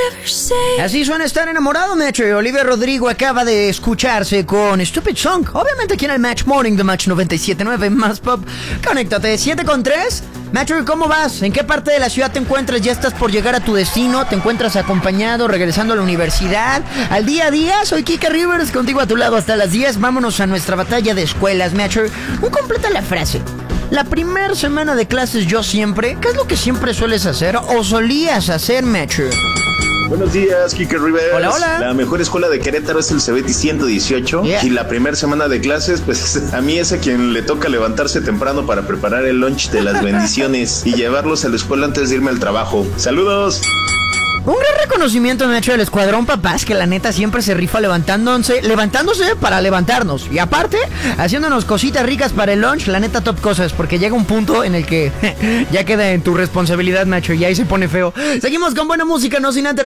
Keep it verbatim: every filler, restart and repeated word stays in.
Así suena estar enamorado, Metro. Olivia Rodrigo acaba de escucharse con Stupid Song. Obviamente aquí en el Match Morning de Match noventa y siete punto nueve Más Pop. Conéctate, siete con tres. Metro, ¿cómo vas? ¿En qué parte de la ciudad te encuentras? ¿Ya estás por llegar a tu destino? ¿Te encuentras acompañado, regresando a la universidad? ¿Al día a día? Soy Kike Rivers, contigo a tu lado hasta las diez. Vámonos a nuestra batalla de escuelas, Metro. Un completa la frase. La primera semana de clases yo siempre... ¿Qué es lo que siempre sueles hacer o solías hacer, Metro? Buenos días, Kike Rivers. Hola, hola. La mejor escuela de Querétaro es el Cebeti ciento dieciocho. Yeah. Y la primera semana de clases, pues a mí es a quien le toca levantarse temprano para preparar el lunch de las bendiciones y llevarlos a la escuela antes de irme al trabajo. ¡Saludos! Un gran reconocimiento me ha hecho del Escuadrón Papás, que la neta siempre se rifa levantándose, levantándose para levantarnos. Y aparte, haciéndonos cositas ricas para el lunch, la neta top cosas, porque llega un punto en el que ya queda en tu responsabilidad, Nacho, y ahí se pone feo. Seguimos con buena música, no sin antes...